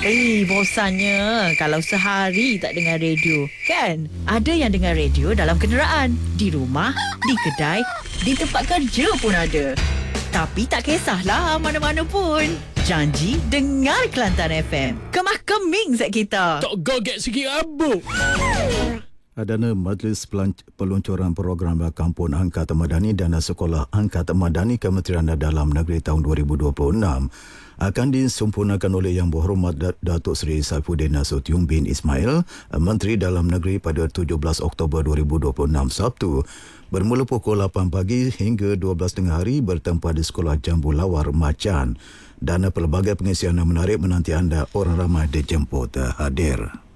Bosannya kalau sehari tak dengar radio, kan? Ada yang dengar radio dalam kenderaan, di rumah, di kedai, di tempat kerja pun ada. Tapi tak kisahlah mana-mana pun. Janji dengar Kelantan FM. Kemah keming zat kita. Tak goget sikit abuk. Dana Majlis Peluncuran Program Kampung Angkatan Madani dan Sekolah Angkatan Madani Kementerian Dalam Negeri tahun 2026 akan disempurnakan oleh Yang Berhormat Datuk Seri Saifuddin Nasution bin Ismail, Menteri Dalam Negeri pada 17 Oktober 2026 Sabtu, bermula pukul 8 pagi hingga 12 tengah hari bertempat di Sekolah Jambu Lawar, Macan. Dan pelbagai pengisian yang menarik menanti anda, orang ramai dijemput hadir.